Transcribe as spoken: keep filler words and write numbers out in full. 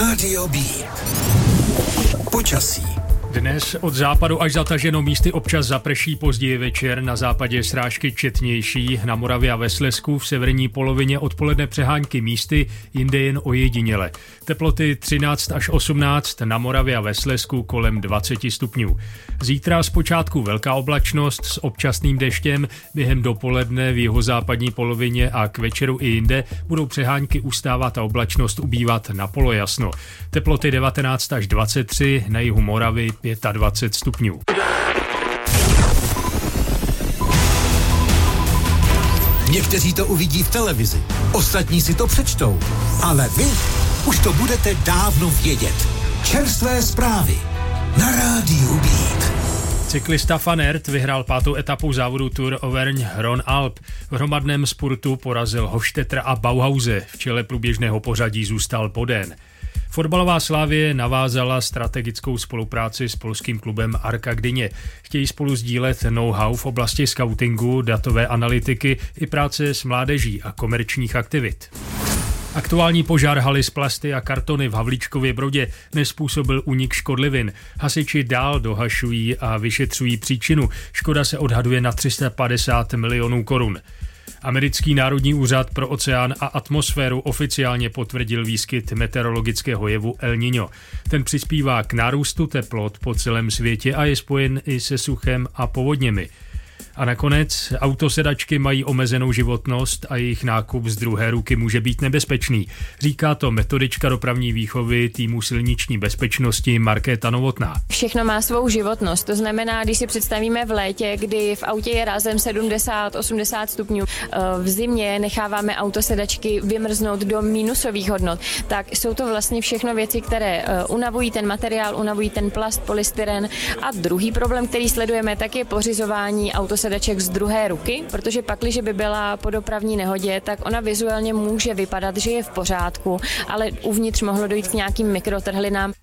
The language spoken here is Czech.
Rádio B. Počasí. Dnes od západu až zataženo, místy občas zaprší, později večer, na západě srážky četnější, na Moravě a ve Slezsku, v severní polovině odpoledne přehánky, místy jinde jen ojediněle. Teploty třináct až osmnáct, na Moravě a ve Slezsku kolem dvacet stupňů. Zítra zpočátku velká oblačnost s občasným deštěm, během dopoledne v jihozápadní polovině a k večeru i jinde budou přehánky ustávat a oblačnost ubývat na polojasno. Teploty devatenáct až dvacet tři, na jihu Moravy dvacet pět stupňů. Někteří to uvidí v televizi, ostatní si to přečtou, ale vy už to budete dávno vědět. Čerstvé zprávy na Rádiu Beat. Cyklista Van Aert vyhrál pátou etapu závodu Tour Auvergne-Rhône-Alpes. V hromadném spurtu porazil Hofstettera a Bauhause. V čele průběžného pořadí zůstal Boden. Fotbalová Slavie navázala strategickou spolupráci s polským klubem Arka Gdyně. Chtějí spolu sdílet know-how v oblasti skautingu, datové analytiky i práce s mládeží a komerčních aktivit. Aktuální požár haly s plasty a kartony v Havlíčkově Brodě nezpůsobil únik škodlivin. Hasiči dál dohašují a vyšetřují příčinu. Škoda se odhaduje na tři sta padesát milionů korun. Americký národní úřad pro oceán a atmosféru oficiálně potvrdil výskyt meteorologického jevu El Niño. Ten přispívá k nárůstu teplot po celém světě a je spojen i se suchem a povodněmi. A nakonec autosedačky mají omezenou životnost a jejich nákup z druhé ruky může být nebezpečný. Říká to metodička dopravní výchovy týmu silniční bezpečnosti Markéta Novotná. Všechno má svou životnost, to znamená, když si představíme v létě, kdy v autě je rázem sedmdesát osmdesát stupňů, v zimě necháváme autosedačky vymrznout do minusových hodnot, tak jsou to vlastně všechno věci, které unavují ten materiál, unavují ten plast, polystyren. A druhý problém, který sledujeme, tak je pořizování autosedaček sedaček z druhé ruky, protože pakliže by byla po dopravní nehodě, tak ona vizuálně může vypadat, že je v pořádku, ale uvnitř mohlo dojít k nějakým mikrotrhlinám.